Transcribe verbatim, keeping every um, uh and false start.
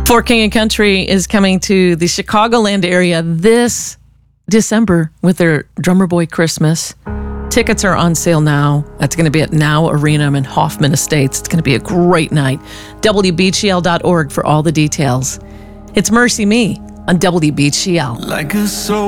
For King and Country is coming to the Chicagoland area this December with their Drummer Boy Christmas. Tickets are on sale now. That's going to be at Now Arena in Hoffman Estates. It's going to be a great night. W B G L dot org for all the details. It's Mercy Me on W B G L. Like a soul.